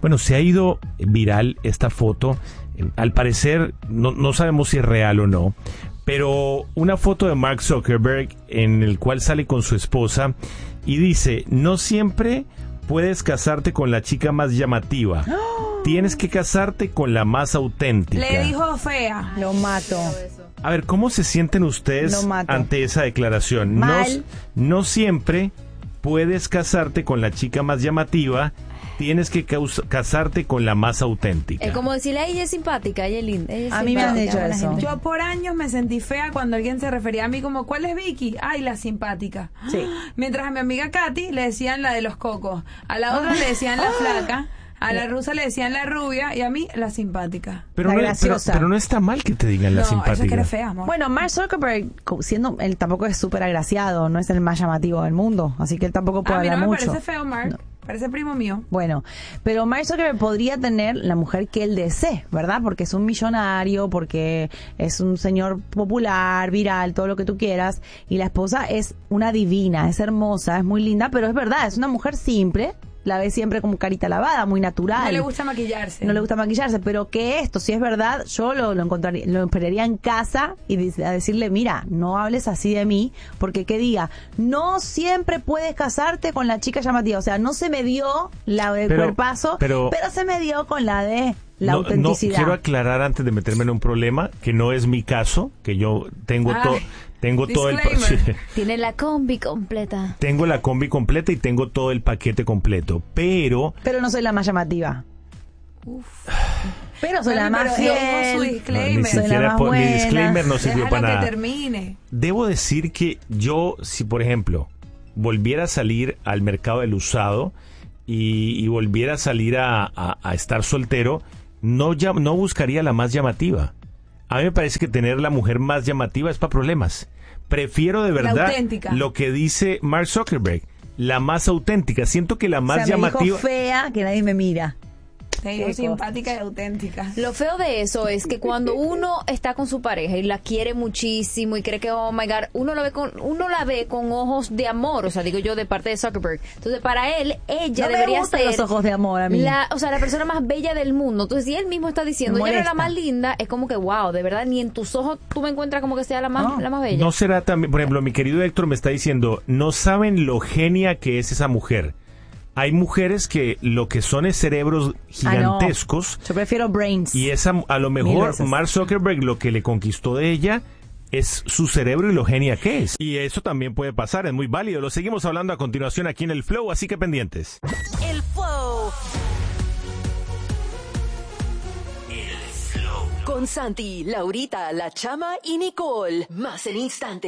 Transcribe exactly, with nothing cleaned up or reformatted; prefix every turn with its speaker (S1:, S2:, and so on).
S1: Bueno, se ha ido viral esta foto. Al parecer, no, no sabemos si es real o no, pero una foto de Mark Zuckerberg en el cual sale con su esposa y dice, no siempre puedes casarte con la chica más llamativa. ¡Oh! Tienes que casarte con la más auténtica.
S2: Le dijo fea.
S3: Lo mato.
S1: A ver, ¿cómo se sienten ustedes ante esa declaración?
S3: Mal.
S1: No, no siempre puedes casarte con la chica más llamativa. Tienes que caus- casarte con la más auténtica.
S4: Es como decirle, ella es simpática, ella es linda. Ella es
S3: a mí me han dicho
S4: buena
S3: eso.
S4: gente.
S2: Yo por años me sentí fea cuando alguien se refería a mí como, ¿cuál es Vicky? Ay, la simpática.
S3: Sí.
S2: Mientras a mi amiga Katy le decían la de los cocos, a la otra le decían la flaca, a la rusa le decían la rubia y a mí la simpática.
S1: Pero,
S3: La
S1: no, pero,
S3: graciosa.
S1: pero no está mal que te digan la
S2: No,
S1: simpática.
S2: eso es que eres fea, amor.
S3: Bueno, Mark Zuckerberg, co- siendo él tampoco es súper agraciado, no es el más llamativo del mundo, así que él tampoco puede
S2: a mí no
S3: hablar
S2: me
S3: mucho.
S2: parece feo, Mark.
S3: No.
S2: Parece primo mío.
S3: Bueno, pero Mark Zuckerberg podría tener la mujer que él desee, ¿verdad? Porque es un millonario, porque es un señor popular, viral, todo lo que tú quieras. Y la esposa es una divina, es hermosa, es muy linda, pero es verdad, es una mujer simple. La ve siempre como carita lavada, muy natural.
S2: No le gusta maquillarse.
S3: No le gusta maquillarse, pero que esto, si es verdad, yo lo, lo encontraría, lo esperaría en casa y dice- a decirle, mira, no hables así de mí, porque que diga, no siempre puedes casarte con la chica llamativa, o sea, no se me dio la de
S1: Pero-
S3: cuerpazo,
S1: pero-
S3: pero, se me dio con la de la
S1: no,
S3: autenticidad.
S1: No, quiero aclarar antes de meterme en un problema, que no es mi caso, que yo tengo
S2: Ay,
S1: todo... Tengo todo el pa-
S2: disclaimer.
S4: Tiene la combi completa.
S1: tengo la combi completa y tengo todo el paquete completo, pero
S3: Pero no soy la más llamativa. Pero soy la
S2: Pero
S3: más
S2: dijo su
S3: fiel.
S1: no, ni
S2: disclaimer.
S3: Soy la
S1: siquiera
S3: más
S1: po- mi
S3: buena.
S1: disclaimer no sirvió
S2: Déjalo
S1: para
S2: que
S1: nada.
S2: termine.
S1: Debo decir que yo, si por ejemplo volviera a salir al mercado del usado y, y volviera a salir a, a- a estar soltero, no, ya, no buscaría la más llamativa. A mí me parece que tener la mujer más llamativa es para problemas. Prefiero de verdad
S2: auténtica.
S1: lo que dice Mark Zuckerberg, la más auténtica. Siento que la más
S3: o sea, me
S1: llamativa...
S3: dijo fea que nadie me mira.
S2: Te digo
S3: Qué
S2: simpática y auténtica.
S4: Lo feo de eso es que cuando uno está con su pareja y la quiere muchísimo y cree que, oh my God, uno, lo ve con, uno la ve con ojos de amor, o sea, digo yo de parte de Zuckerberg. Entonces, para él, ella
S3: No me
S4: debería
S3: gustan
S4: ser
S3: los ojos de amor a mí.
S4: La, o sea, la persona más bella del mundo. Entonces, si él mismo está diciendo,
S3: Me
S4: ella no es la
S3: molesta.
S4: más linda, es como que, wow, de verdad, ni en tus ojos tú me encuentras como que sea la más,
S3: No.
S4: la más bella.
S1: No será también, por ejemplo, mi querido Héctor me está diciendo, no saben lo genia que es esa mujer. Hay mujeres que lo que son es cerebros
S3: Ah, no.
S1: gigantescos
S3: Yo prefiero brains.
S1: y esa a lo
S3: Mil
S1: mejor
S3: veces.
S1: Mark Zuckerberg lo que le conquistó de ella es su cerebro y lo genia que es. Y eso también puede pasar, es muy válido. Lo seguimos hablando a continuación aquí en el Flow, así que pendientes.
S5: El Flow. Con Santi, Laurita, La Chama y Nicole. Más en instante.